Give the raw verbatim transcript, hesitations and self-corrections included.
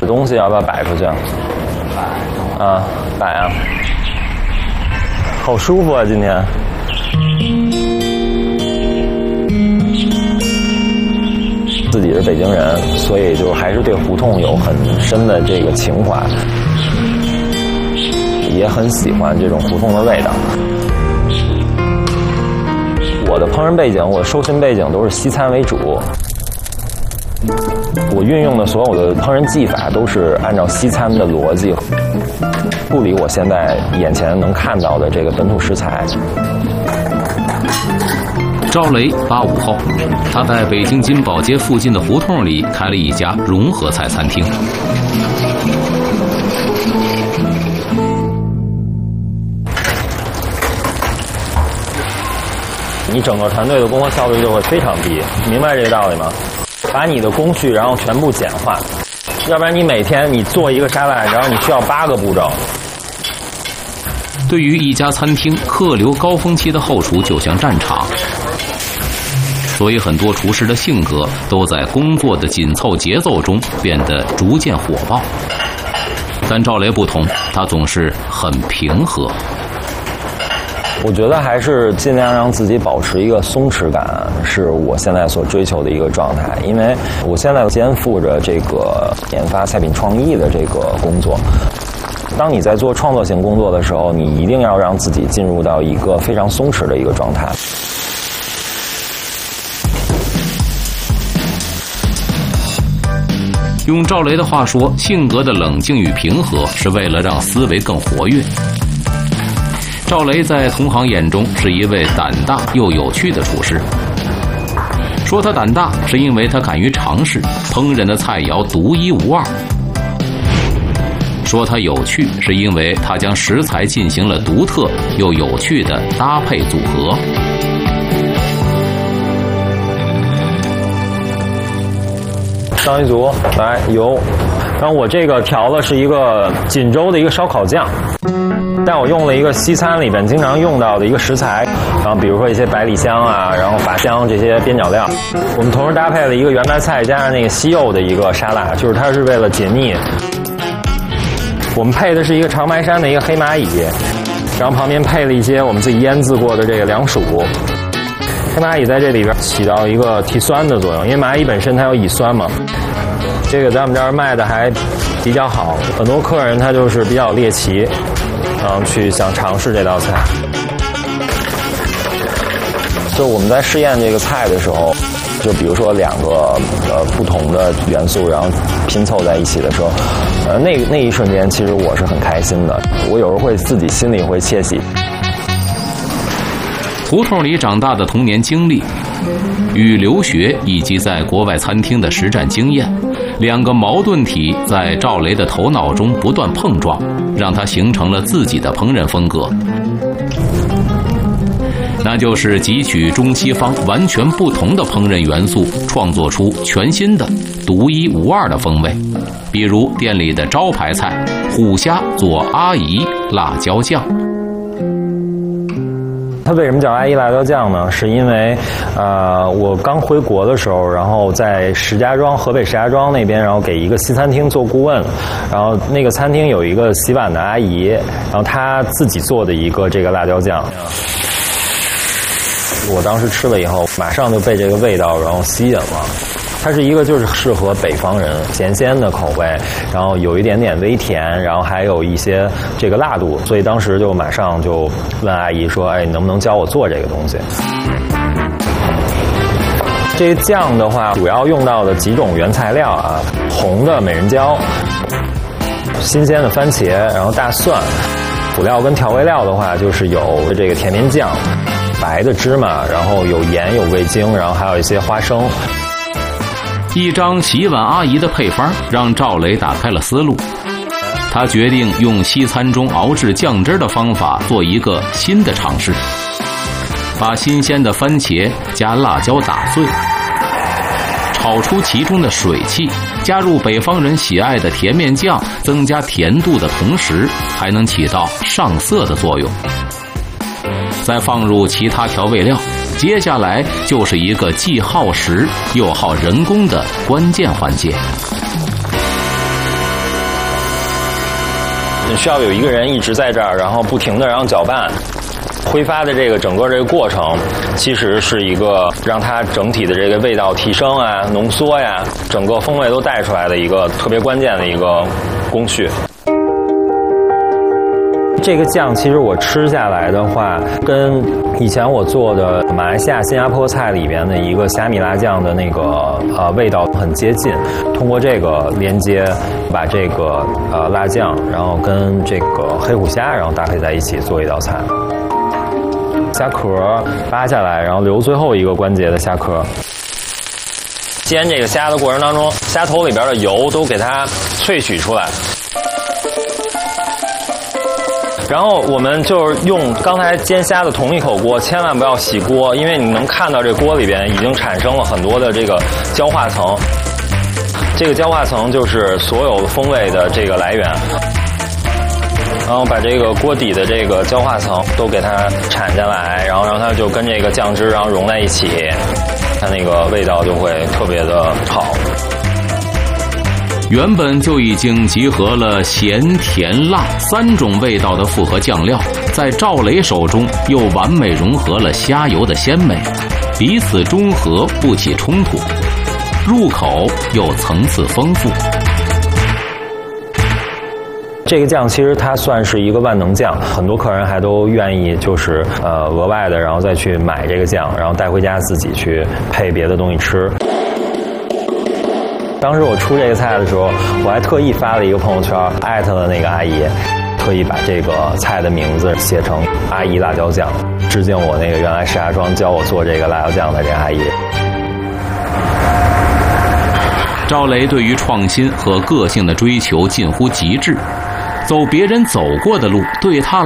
这东西要不要摆出去啊？摆啊，摆啊！好舒服啊，今天。自己是北京人，所以就还是对胡同有很深的这个情怀，也很喜欢这种胡同的味道。我的烹饪背景，我的受训背景都是西餐为主。我运用的所有的烹饪技法都是按照西餐的逻辑，不理我现在眼前能看到的这个本土食材。 赵雷八五后，他在北京金宝街附近的胡同里开了一家融合菜餐厅。 你整个团队的工作效率就会非常低，明白这个道理吗？把你的工序然后全部简化，要不然你每天你做一个沙拉，然后你需要八个步骤。 对于一家餐厅客流高峰期的后厨就像战场，所以很多厨师的性格都在工作的紧凑节奏中变得逐渐火爆。但赵雷不同，他总是很平和。 我觉得还是尽量让自己保持一个松弛感，是我现在所追求的一个状态。因为我现在肩负着这个研发菜品创意的这个工作。当你在做创作性工作的时候，你一定要让自己进入到一个非常松弛的一个状态。 用赵雷的话说，性格的冷静与平和是为了让思维更活跃。赵雷在同行眼中是一位胆大又有趣的厨师。说他胆大，是因为他敢于尝试，烹饪的菜肴独一无二。说他有趣，是因为他将食材进行了独特又有趣的搭配组合。 上一组，来油。然后我这个调的是一个锦州的一个烧烤酱，但我用了一个西餐里边经常用到的一个食材，然后比如说一些百里香啊，然后法香这些边角料。我们同时搭配了一个圆白菜加上那个西柚的一个沙拉，就是它是为了解腻。我们配的是一个长白山的一个黑蚂蚁，然后旁边配了一些我们自己腌制过的这个凉薯。黑蚂蚁在这里边起到一个提酸的作用，因为蚂蚁本身它有乙酸嘛。这个在我们这儿卖的还比较好，很多客人他就是比较猎奇，然后去想尝试这道菜。就我们在试验这个菜的时候，就比如说两个呃不同的元素，然后拼凑在一起的时候，呃那那一瞬间，其实我是很开心的。我有时候会自己心里会窃喜。 胡同里长大的童年经历，与留学以及在国外餐厅的实战经验，两个矛盾体在赵雷的头脑中不断碰撞，让他形成了自己的烹饪风格。那就是汲取中西方完全不同的烹饪元素，创作出全新的独一无二的风味。比如店里的招牌菜虎虾做阿姨辣椒酱。 它为什么叫阿姨辣椒酱呢？是因为，呃，我刚回国的时候，然后在石家庄，河北石家庄那边，然后给一个西餐厅做顾问，然后那个餐厅有一个洗碗的阿姨，然后她自己做的一个这个辣椒酱。我当时吃了以后，马上就被这个味道然后吸引了。它是一个就是适合北方人咸鲜的口味，然后有一点点微甜，然后还有一些这个辣度，所以当时就马上就问阿姨说：“哎，你能不能教我做这个东西？”这个酱的话，主要用到的几种原材料啊，红的美人椒、新鲜的番茄，然后大蒜。辅料跟调味料的话，就是有这个甜面酱、白的芝麻，然后有盐、有味精，然后还有一些花生。 一张洗碗阿姨的配方让赵雷打开了思路，他决定用西餐中熬制酱汁的方法做一个新的尝试，把新鲜的番茄加辣椒打碎，炒出其中的水汽，加入北方人喜爱的甜面酱，增加甜度的同时还能起到上色的作用。再放入其他调味料，接下来就是一个既耗时又耗人工的关键环节。 你需要有一个人一直在这儿，然后不停的然后搅拌。挥发的这个整个这个过程，其实是一个让它整体的这个味道提升啊、浓缩呀，整个风味都带出来的一个特别关键的一个工序。这个酱其实我吃下来的话，跟以前我做的马来西亚、新加坡菜里边的一个虾米辣酱的那个呃味道很接近。通过这个连接，把这个呃辣酱，然后跟这个黑虎虾，然后搭配在一起做一道菜。虾壳扒下来，然后留最后一个关节的虾壳。煎这个虾的过程当中，虾头里边的油都给它萃取出来。然后我们就是用刚才煎虾的同一口锅，千万不要洗锅，因为你能看到这锅里边已经产生了很多的这个焦化层。这个焦化层就是所有风味的这个来源。然后把这个锅底的这个焦化层都给它铲下来，然后让它就跟这个酱汁然后融在一起，它那个味道就会特别的好。 原本就已经集合了咸、甜、辣三种味道的复合酱料，在赵雷手中又完美融合了虾油的鲜美，彼此中和不起冲突，入口又层次丰富。 这个酱其实它算是一个万能酱，很多客人还都愿意就是呃额外的，然后再去买这个酱，然后带回家自己去配别的东西吃。当时我出这个菜的时候，我还特意发了一个朋友圈，艾特了那个阿姨，特意把这个菜的名字写成阿姨辣椒酱，致敬我那个原来石家庄教我做这个辣椒酱的这个阿姨。 赵雷对于创新和个性的追求近乎极致，走别人走过的路对他